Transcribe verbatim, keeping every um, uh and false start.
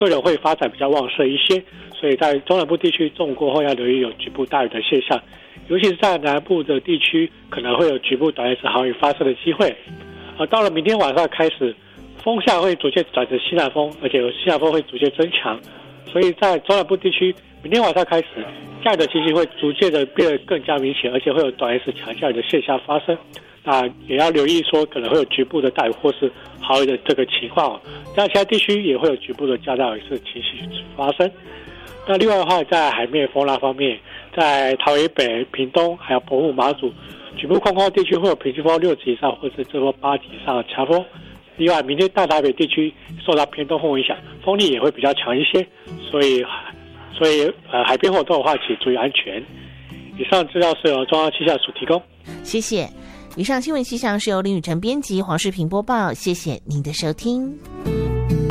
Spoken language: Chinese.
个人会发展比较旺盛一些，所以在中南部地区中午过后要留意有局部大雨的现象，尤其是在南部的地区可能会有局部短时豪雨发生的机会。而到了明天晚上开始，风向会逐渐转成西南风，而且西南风会逐渐增强，所以在中南部地区明天晚上开始，下雨的情形会逐渐的变得更加明显，而且会有短时强下雨的现象发生。那也要留意说可能会有局部的大雨或是豪雨的这个情况，在其他地区也会有局部的较大雨的情形发生。那另外的话，在海面风浪方面，在桃园北、屏东还有澎湖、马祖局部空旷地区会有平均风六级以上或是最多八级以上的强风。另外，明天大台北地区受到偏东风影响，风力也会比较强一些，所以所以呃海边活动的话，请注意安全。以上资料是由中央气象署提供。 谢谢。以上新闻气象是由林宇辰编辑，黄世平播报。谢谢您的收听。